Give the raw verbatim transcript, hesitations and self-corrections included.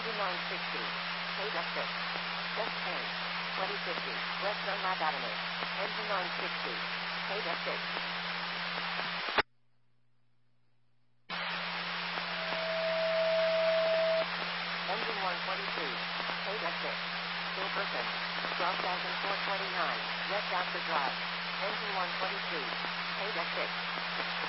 Engine nine sixty. Paid F six. Just change. twenty fifty. West Dunlap Avenue. Engine nine sixty. Paid F six. Engine one twenty-two. Paid F six. Still person. twelve thousand four hundred twenty-nine. West Alfred Drive. Engine one twenty-three. Paid F six.